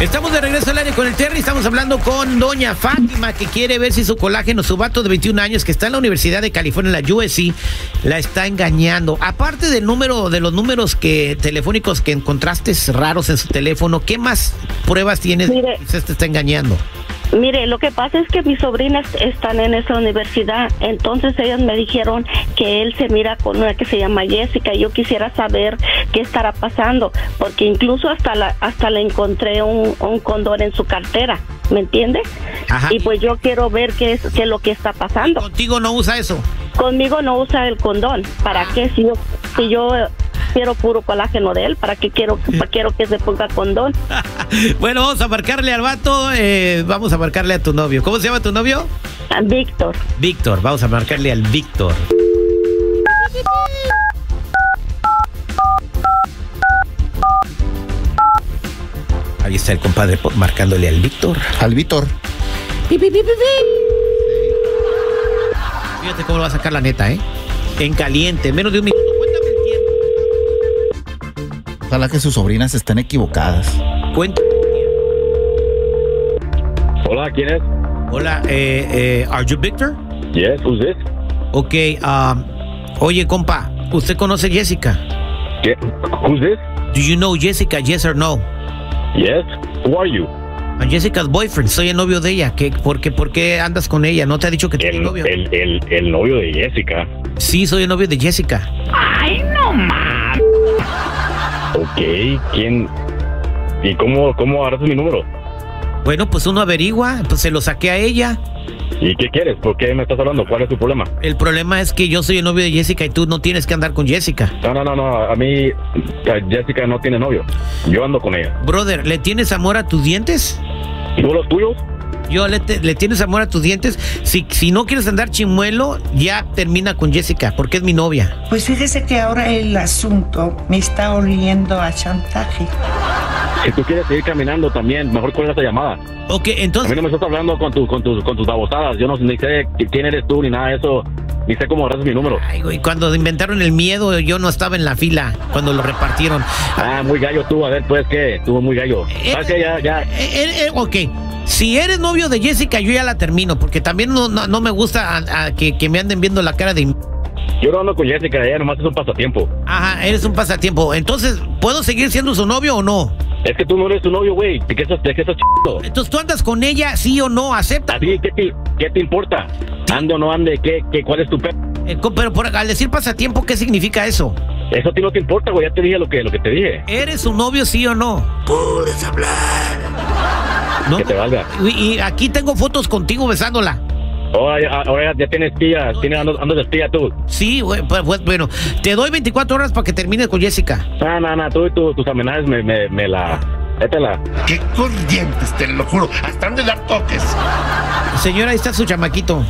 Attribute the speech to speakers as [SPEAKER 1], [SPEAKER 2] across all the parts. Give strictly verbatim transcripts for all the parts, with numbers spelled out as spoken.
[SPEAKER 1] Estamos de regreso al aire con el Terry. Estamos hablando con doña Fátima, que quiere ver si su colágeno, su vato de veintiún años, que está en la Universidad de California, en la U S C, la está engañando. Aparte del número, de los números que telefónicos que encontraste raros en su teléfono, ¿qué más pruebas tienes
[SPEAKER 2] Mire,
[SPEAKER 1] que se te está engañando?
[SPEAKER 2] Mire, lo que pasa es que mis sobrinas están en esa universidad, entonces ellas me dijeron que él se mira con una que se llama Jessica, y yo quisiera saber qué estará pasando, porque incluso hasta la, hasta le encontré un, un condón en su cartera, ¿me entiende?
[SPEAKER 1] Ajá.
[SPEAKER 2] Y pues yo quiero ver qué es, qué es lo que está pasando.
[SPEAKER 1] ¿Contigo no usa eso?
[SPEAKER 2] Conmigo no usa el condón. ¿Para qué? Si yo, si yo quiero puro colágeno de él, ¿para qué quiero, para quiero que se ponga condón?
[SPEAKER 1] Bueno, vamos a marcarle al vato, eh, vamos a marcarle a tu novio. ¿Cómo se llama tu novio?
[SPEAKER 2] A Víctor.
[SPEAKER 1] Víctor, vamos a marcarle al Víctor. Ahí está el compadre marcándole al Víctor.
[SPEAKER 3] Al Víctor.
[SPEAKER 1] Fíjate cómo lo va a sacar la neta, ¿eh? En caliente, menos de un minuto. Cuéntame el tiempo.
[SPEAKER 3] Ojalá que sus sobrinas estén equivocadas.
[SPEAKER 1] Cuéntame el tiempo.
[SPEAKER 4] Hola, ¿quién es?
[SPEAKER 1] Hola, eh, eh, ¿are you Victor?
[SPEAKER 4] Yes, who's this?
[SPEAKER 1] Ok, um, oye, compa, ¿usted conoce a Jessica?
[SPEAKER 4] ¿Qué? Who's this?
[SPEAKER 1] Do you know Jessica, yes or no?
[SPEAKER 4] Yes, who are you?
[SPEAKER 1] I'm Jessica's boyfriend, soy el novio de ella. ¿Qué, por, qué, ¿Por qué andas con ella? ¿No te ha dicho que tienes
[SPEAKER 4] El,
[SPEAKER 1] novio?
[SPEAKER 4] el, el, el novio de Jessica.
[SPEAKER 1] Sí, soy el novio de Jessica.
[SPEAKER 5] Ay, no mames.
[SPEAKER 4] Ok, ¿quién? ¿Y cómo, cómo agarras mi número?
[SPEAKER 1] Bueno, pues uno averigua, pues se lo saqué a ella.
[SPEAKER 4] ¿Y qué quieres? ¿Por qué me estás hablando? ¿Cuál es tu problema?
[SPEAKER 1] El problema es que yo soy el novio de Jessica y tú no tienes que andar con Jessica.
[SPEAKER 4] No, no, no, no, a mí Jessica no tiene novio. Yo ando con ella.
[SPEAKER 1] Brother, ¿le tienes amor a tus dientes?
[SPEAKER 4] ¿Y tú los tuyos?
[SPEAKER 1] Yo le, te, le tienes amor a tus dientes. Si, si no quieres andar chimuelo, ya termina con Jessica, porque es mi novia.
[SPEAKER 6] Pues fíjese que ahora el asunto me está oliendo a chantaje.
[SPEAKER 4] Si tú quieres seguir caminando también, mejor cuelga esa llamada.
[SPEAKER 1] Ok,
[SPEAKER 4] A
[SPEAKER 1] entonces...
[SPEAKER 4] mí no me estás hablando con, tu, con, tus, con tus babosadas. Yo no ni sé quién eres tú ni nada de eso. Ni sé cómo agarras mi número.
[SPEAKER 1] Ay, güey, cuando inventaron el miedo, yo no estaba en la fila, cuando lo repartieron.
[SPEAKER 4] Ah, muy gallo tú, a ver, pues, ¿qué? Tú muy gallo.
[SPEAKER 1] Eh,
[SPEAKER 4] ¿Sabes qué? Ya, ya.
[SPEAKER 1] Eh, eh, eh, ok, si eres novio de Jessica, yo ya la termino, porque también no, no, no me gusta a, a que, que me anden viendo la cara de...
[SPEAKER 4] Yo no ando con Jessica, ella nomás es un pasatiempo.
[SPEAKER 1] Ajá, eres un pasatiempo. Entonces, ¿puedo seguir siendo su novio o no?
[SPEAKER 4] Es que tú no eres su novio, güey. ¿De qué estás, de qué estás chido?
[SPEAKER 1] Entonces, ¿tú andas con ella, sí o no? ¿Acepta?
[SPEAKER 4] ¿A ti qué te, qué te importa? ¿Ando o no ande? ¿Qué, qué, ¿Cuál es tu pe...?
[SPEAKER 1] Eh, co- pero por, al decir pasatiempo, ¿qué significa eso?
[SPEAKER 4] Eso a ti no te importa, güey. Ya te dije lo que, lo que te dije.
[SPEAKER 1] ¿Eres su novio, sí o no?
[SPEAKER 6] Puedes hablar.
[SPEAKER 1] ¿No?
[SPEAKER 4] Que te valga.
[SPEAKER 1] Y, y aquí tengo fotos contigo besándola.
[SPEAKER 4] Ahora ya, ahora ya tienes espía. Tienes, andas, andas de espía tú.
[SPEAKER 1] Sí, güey, pues, pues, bueno, te doy veinticuatro horas para que termines con Jessica.
[SPEAKER 4] No, no, no. Tú y tu, tus amenazas me, me, me la... Étela.
[SPEAKER 7] ¡Qué corrientes, te lo juro! ¡Hasta han de dar toques!
[SPEAKER 1] Señora, ahí está su chamaquito.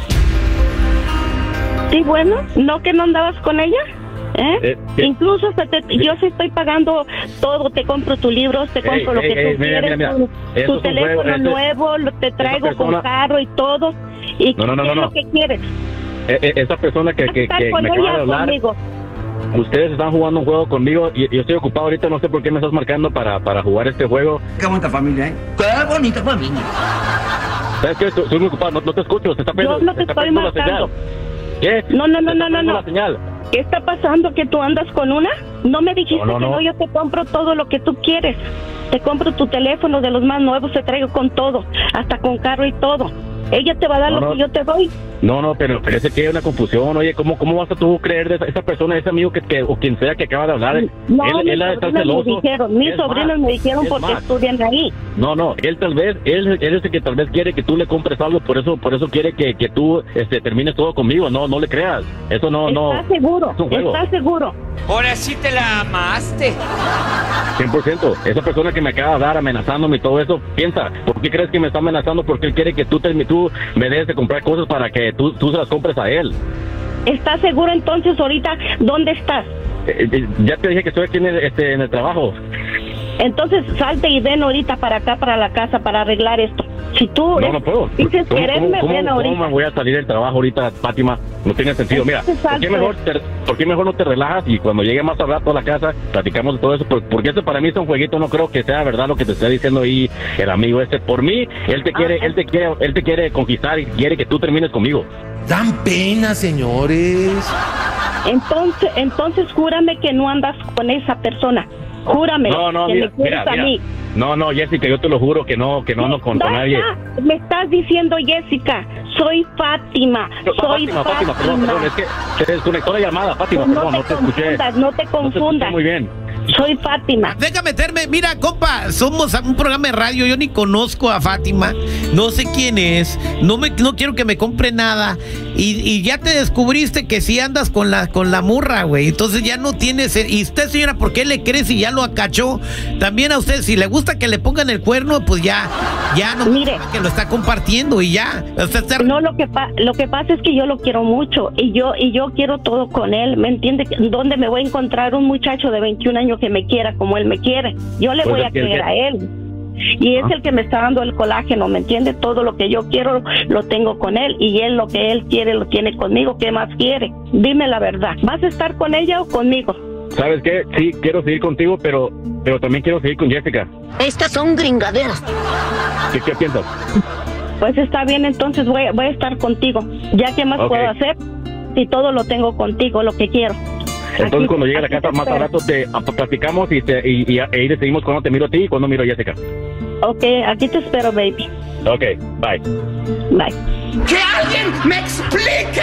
[SPEAKER 2] Sí, bueno, ¿no que no andabas con ella? ¿Eh?
[SPEAKER 4] Eh, ¿qué?
[SPEAKER 2] Incluso hasta te, yo sí estoy pagando todo, te compro tus libros, te compro
[SPEAKER 4] Ey,
[SPEAKER 2] lo
[SPEAKER 4] ey,
[SPEAKER 2] que
[SPEAKER 4] ey,
[SPEAKER 2] tú
[SPEAKER 4] mira,
[SPEAKER 2] quieres,
[SPEAKER 4] mira,
[SPEAKER 2] tu,
[SPEAKER 4] mira.
[SPEAKER 2] tu
[SPEAKER 4] Eso es un
[SPEAKER 2] teléfono
[SPEAKER 4] juego, ese-
[SPEAKER 2] nuevo, lo- te traigo
[SPEAKER 4] persona-
[SPEAKER 2] con carro y todo. ¿Y
[SPEAKER 4] No, no, no,
[SPEAKER 2] qué
[SPEAKER 4] no,
[SPEAKER 2] es
[SPEAKER 4] no.
[SPEAKER 2] lo que quieres?
[SPEAKER 4] Eh, eh, esa persona que,
[SPEAKER 2] ¿Vas a
[SPEAKER 4] que,
[SPEAKER 2] estar
[SPEAKER 4] que
[SPEAKER 2] con
[SPEAKER 4] me acaba
[SPEAKER 2] ella
[SPEAKER 4] de
[SPEAKER 2] o
[SPEAKER 4] hablar...
[SPEAKER 2] conmigo?
[SPEAKER 4] Ustedes están jugando un juego conmigo y yo estoy ocupado ahorita, no sé por qué me estás marcando para, para jugar este juego.
[SPEAKER 6] Qué bonita familia, ¿eh? Qué bonita familia.
[SPEAKER 4] ¿Sabes qué? Estoy, estoy muy ocupado, no, no te escucho, se está perdiendo,
[SPEAKER 2] Yo no te
[SPEAKER 4] se está
[SPEAKER 2] estoy
[SPEAKER 4] perdiendo la
[SPEAKER 2] marcando.
[SPEAKER 4] señal. ¿Qué?
[SPEAKER 2] No, no, no,
[SPEAKER 4] Se está
[SPEAKER 2] no, no,
[SPEAKER 4] perdiendo
[SPEAKER 2] no.
[SPEAKER 4] la señal.
[SPEAKER 2] ¿Qué está pasando? ¿Que tú andas con una? No me dijiste
[SPEAKER 4] No, no,
[SPEAKER 2] que
[SPEAKER 4] no.
[SPEAKER 2] no, yo te compro todo lo que tú quieres. Te compro tu teléfono de los más nuevos, te traigo con todo, hasta con carro y todo. Ella te va a dar
[SPEAKER 4] No,
[SPEAKER 2] lo
[SPEAKER 4] no.
[SPEAKER 2] que yo te doy.
[SPEAKER 4] No, no, pero parece que hay una confusión. Oye, ¿cómo, cómo vas a tú creer de esa, esa persona, ese amigo que, que o quien sea que acaba de hablar?
[SPEAKER 2] No,
[SPEAKER 4] él,
[SPEAKER 2] mis
[SPEAKER 4] él ha de estar
[SPEAKER 2] sobrinos
[SPEAKER 4] celoso.
[SPEAKER 2] me dijeron, mis
[SPEAKER 4] Es
[SPEAKER 2] sobrinos
[SPEAKER 4] más,
[SPEAKER 2] me dijeron
[SPEAKER 4] es
[SPEAKER 2] porque
[SPEAKER 4] más.
[SPEAKER 2] estudian ahí.
[SPEAKER 4] No, no, él tal vez, él, él es el que tal vez quiere que tú le compres algo, por eso, por eso quiere que, que tú este, termines todo conmigo. No, no le creas. Eso no, no.
[SPEAKER 2] ¿Estás seguro?
[SPEAKER 4] Es un juego.
[SPEAKER 2] ¿Estás seguro?
[SPEAKER 5] Ahora sí te la amaste.
[SPEAKER 4] cien por ciento. Esa persona que me acaba de dar amenazándome y todo eso, piensa, ¿por qué crees que me está amenazando? Porque él quiere que tú, te, tú me des de comprar cosas para que tú, tú se las compres a él.
[SPEAKER 2] ¿Estás seguro entonces ahorita dónde estás?
[SPEAKER 4] Eh, eh, ya te dije que estoy aquí en el, este, en el trabajo.
[SPEAKER 2] Entonces salte y ven ahorita para acá, para la casa, para arreglar esto. Si tú
[SPEAKER 4] No, no puedo.
[SPEAKER 2] dices
[SPEAKER 4] ¿Cómo,
[SPEAKER 2] quererme,
[SPEAKER 4] cómo,
[SPEAKER 2] ven
[SPEAKER 4] cómo,
[SPEAKER 2] ahorita.
[SPEAKER 4] ¿Cómo me voy a salir del trabajo ahorita, Fátima? No tiene sentido. Mira,
[SPEAKER 2] Entonces,
[SPEAKER 4] ¿por qué,
[SPEAKER 2] salte.
[SPEAKER 4] mejor te, ¿por qué mejor no te relajas y cuando llegue más al rato a la casa platicamos de todo eso? Por- Porque esto para mí es un jueguito, no creo que sea verdad lo que te está diciendo ahí el amigo este. Por mí, él te quiere,
[SPEAKER 2] Ah,
[SPEAKER 4] él te quiere, él te quiere conquistar y quiere que tú termines conmigo.
[SPEAKER 8] Dan pena, señores.
[SPEAKER 2] Entonces, entonces júrame que no andas con esa persona. Júrame
[SPEAKER 4] No, no,
[SPEAKER 2] que
[SPEAKER 4] mira,
[SPEAKER 2] me quieres
[SPEAKER 4] mira,
[SPEAKER 2] a
[SPEAKER 4] mira.
[SPEAKER 2] mí.
[SPEAKER 4] No, no, Jessica, yo te lo juro que no, que no ando con, con nadie.
[SPEAKER 2] Basta, me estás diciendo Jessica, soy Fátima,
[SPEAKER 4] No,
[SPEAKER 2] soy
[SPEAKER 4] Fátima,
[SPEAKER 2] Fátima.
[SPEAKER 4] Fátima, perdón, perdón, es que se desconectó la llamada, Fátima,
[SPEAKER 2] No
[SPEAKER 4] perdón,
[SPEAKER 2] te
[SPEAKER 4] no te escuché.
[SPEAKER 2] confundas, no te
[SPEAKER 4] No te escuché
[SPEAKER 2] confundas.
[SPEAKER 4] muy bien.
[SPEAKER 2] Soy Fátima.
[SPEAKER 1] Deja meterme, mira, compa, somos un programa de radio, yo ni conozco a Fátima, no sé quién es, no me, no quiero que me compre nada, y, y ya te descubriste que sí andas con la, con la murra, güey, entonces ya no tienes, y usted, señora, ¿por qué le cree si ya lo acachó? También a usted, si le gusta que le pongan el cuerno, pues ya, ya no,
[SPEAKER 2] Mire.
[SPEAKER 1] que lo está compartiendo y ya, usted está...
[SPEAKER 2] No, lo que pa lo que pasa es que yo lo quiero mucho y yo y yo quiero todo con él, ¿me entiende? ¿Dónde me voy a encontrar un muchacho de veintiún años que me quiera como él me quiere? Yo le
[SPEAKER 4] Pues
[SPEAKER 2] voy
[SPEAKER 4] es
[SPEAKER 2] a
[SPEAKER 4] que-
[SPEAKER 2] creer a él. Y es
[SPEAKER 4] Ah.
[SPEAKER 2] el que me está dando el colágeno, ¿me entiende? Todo lo que yo quiero lo tengo con él y él lo que él quiere lo tiene conmigo. ¿Qué más quiere? Dime la verdad. ¿Vas a estar con ella o conmigo?
[SPEAKER 4] ¿Sabes qué? Sí, quiero seguir contigo, pero, pero también quiero seguir con Jessica.
[SPEAKER 9] Estas son gringaderas.
[SPEAKER 4] ¿Qué, qué piensas?
[SPEAKER 2] Pues está bien, entonces voy, voy a estar contigo. ¿Ya qué más
[SPEAKER 4] Ok.
[SPEAKER 2] puedo hacer? Si todo lo tengo contigo, lo que quiero.
[SPEAKER 4] Entonces
[SPEAKER 2] Aquí-
[SPEAKER 4] cuando llegue a la
[SPEAKER 2] aquí
[SPEAKER 4] casa
[SPEAKER 2] te
[SPEAKER 4] más al
[SPEAKER 2] espero.
[SPEAKER 4] rato te a- platicamos y, te, y, y, y ahí decidimos cuándo te miro a ti y cuándo miro a Jessica.
[SPEAKER 2] Ok, aquí te espero, baby.
[SPEAKER 4] Ok, bye.
[SPEAKER 2] Bye.
[SPEAKER 5] ¡Que alguien me explique!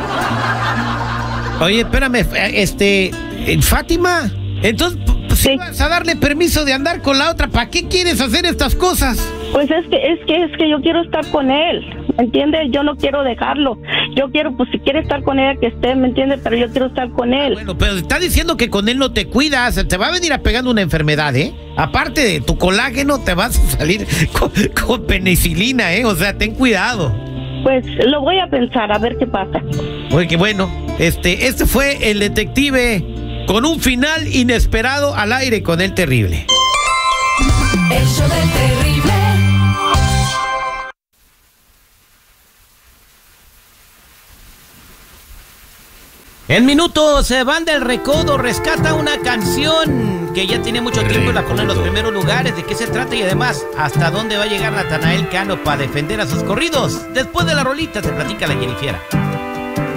[SPEAKER 1] Oye, espérame, eh, este, eh, Fátima, entonces, pues, si
[SPEAKER 2] Sí.
[SPEAKER 1] vas a darle permiso de andar con la otra, ¿para qué quieres hacer estas cosas?
[SPEAKER 2] Pues es que es que es que yo quiero estar con él, ¿me entiendes? Yo no quiero dejarlo. Yo quiero, pues si quiere estar con ella que esté, ¿me entiendes? Pero yo quiero estar con él.
[SPEAKER 1] Bueno, pero está diciendo que con él no te cuidas, te va a venir a pegando una enfermedad, ¿eh? Aparte de tu colágeno, te vas a salir con, con penicilina, ¿eh? O sea, ten cuidado.
[SPEAKER 2] Pues lo voy a pensar a ver qué pasa.
[SPEAKER 1] Oye, que bueno, este, este fue el detective con un final inesperado al aire con el terrible.
[SPEAKER 10] El show del terrible.
[SPEAKER 1] En minutos, se van del recodo, rescata una canción que ya tiene mucho tiempo y la pone en los primeros lugares. ¿De qué se trata? Y además, ¿hasta dónde va a llegar Natanael Cano para defender a sus corridos? Después de la rolita, te platica la Jennifiera.